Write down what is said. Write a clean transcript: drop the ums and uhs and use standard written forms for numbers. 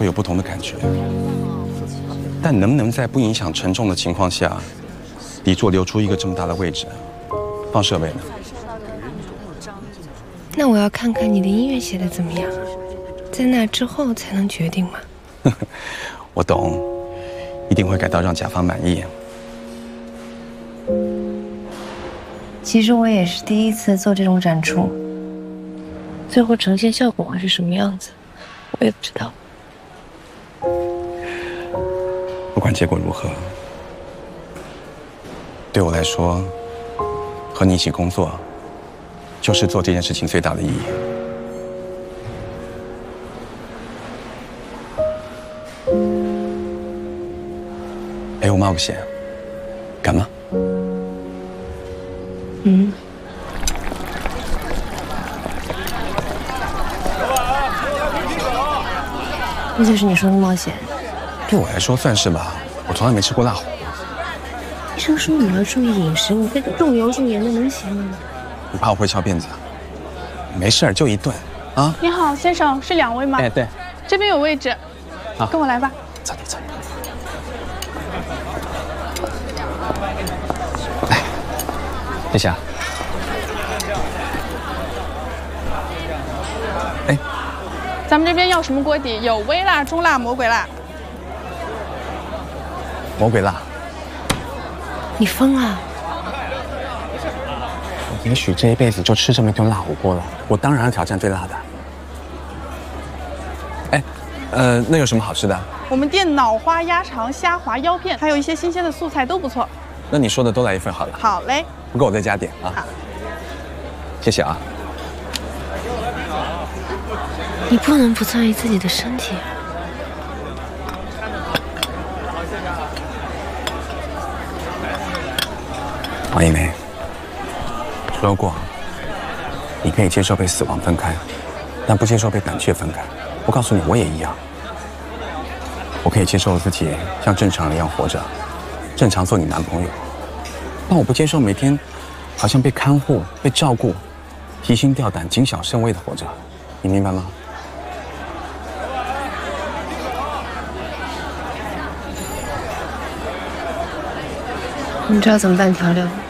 会有不同的感觉。但能不能在不影响承重的情况下，底座留出一个这么大的位置，放设备呢？ 那我要看看你的音乐写的怎么样，在那之后才能决定嘛。 我懂，一定会改到让甲方满意。 其实我也是第一次做这种展出，最后呈现效果会是什么样子，我也不知道。 不管结果如何，对我来说，和你一起工作，就是做这件事情最大的意义。陪我冒个险，敢吗？ 嗯。那就是你说的冒险。 对我来说算是吧，我从来没吃过辣火锅。 医生说你要注意饮食，你这个重油重盐的能行吗？ 你怕我会翘辫子？没事儿，就一顿啊。 你好，先生，是2位吗？ 哎，对， 这边有位置。 好， 跟我来吧。 走走走。来，谢谢啊。哎， 咱们这边要什么锅底？有微辣、中辣、魔鬼辣。 魔鬼辣。 你疯了？ 我也许这一辈子就吃这么一顿辣火锅了，我当然要挑战最辣的。哎，那有什么好吃的？ 我们店脑花、鸭肠、虾滑、腰片，还有一些新鲜的素菜都不错。 那你说的都来一份好了。 好嘞。 不够我再加点啊。 好。 谢谢啊。 你不能不在意自己的身体。 王一梅，说过，你可以接受被死亡分开，但不接受被胆怯分开。我告诉你，我也一样。我可以接受自己像正常人一样活着，正常做你男朋友，但我不接受每天好像被看护、被照顾，提心吊胆、谨小慎微的活着。你明白吗？ 你知道怎么拌调料吗？